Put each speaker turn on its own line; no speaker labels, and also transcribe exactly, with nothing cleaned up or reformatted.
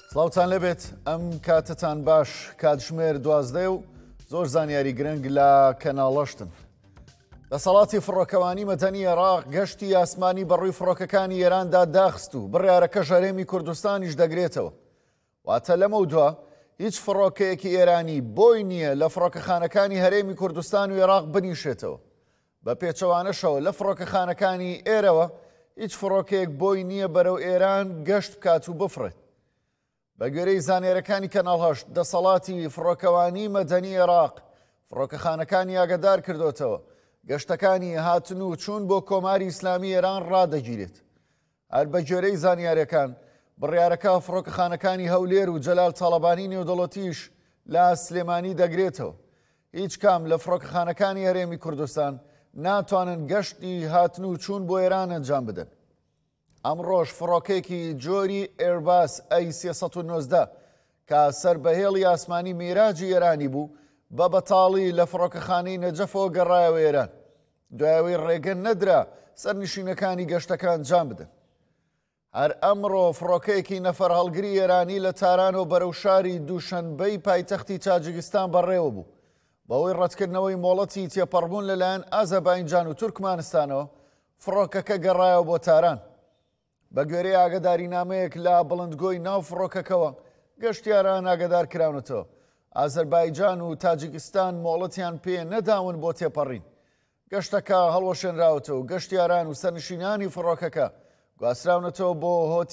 سڵاوتان لەبێت ئەم کاتتان باش کاتژمێر دوازدە و زۆر زانیاری گرنگ لە کەناڵەشتن. دەسەڵاتی فڕۆکەوانی مەدەنی عێراق گەشتی ئاسمانی بەڕووی فڕۆکەکانی ئێراندا داخست و بڕیارەکە ژەرێمی کوردستانیش دەگرێتەوە. واتە لەمە دووە هیچ فڕۆکەیەکی ئێرانی بۆی نییە لە فڕۆکەخانەکانی هەرێمی کوردستان و عێراق بنیشێتەوە. بە پێچەوانەشەوە لە فڕۆکەخانەکانی ئێرەوە هیچ فڕۆکەیەک بۆی نییە بەرەو ئێران گەشت بکات و بفڕێت. بە گوێرەی زانێرەکانی کەناڵهەشت دەسەڵاتی فڕۆکەوانی مەدەنی عێراق فڕۆکەخانەکانی ئاگادار کردوتەوە گەشتەکانی هاتن و چوون بۆ کۆماری ئیسلامی ئێران ڕادەگیرێت. هەر بە گوێرەی زانیاریەکان بڕیارەکە فڕۆکەخانەکانی هەولێر و جەلال تاڵەبانی نێودەوڵەتیش لە سلێمانی دەگرێتەوە. هیچ کام لە فڕۆکەخانەکانی هەرێمی کوردستان ناتوانن گەشتی هاتن و چوون بۆ ئێران ئەنجام بدەن. ئەمڕۆژ فڕۆکەیەکی جۆری ئێرباس ئەی سێسەد و نۆزدە کە سەربەهێڵی ئاسمانی میراجی ئێرانی بوو بە بەتاڵی لە فڕۆکەخانەی نەجەفەوە گەڕایەوە ئێران. دوایەوەی ڕێگە نەدرا سەرنشینەکانی گەشتەکە ئەنجام بدەن. هەر ئەمڕۆ فڕۆکەیەکی نەفەر هەڵگری ئێرانی لە تارانەوە بەرەو شاری دووشەنبەی پایتەختی تاجیکستان بەڕێوە بوو. بەوەی ڕەتکردنەوەی مۆڵەتی تێپەڕبوون لەلایەن ئازەربایجان و تورکمانستانەوە فڕۆکەکە گەڕایەوە بۆ تاران. بە گوێرەی ئاگاداری نامەیەک لە بڵندگۆی ناو فڕۆکەکەوە گەشتیاران ئاگادار کراونەتەوە ئازەربایجان و تاجیکستان مۆڵەتیان پێ نەداون بۆ تێپەڕین. گەشتەکە هەڵوەشێنراوەتەوە و گەشتیاران و سەرنشینانی فڕۆکەکە گواستراونەتەوە بۆ هۆتێل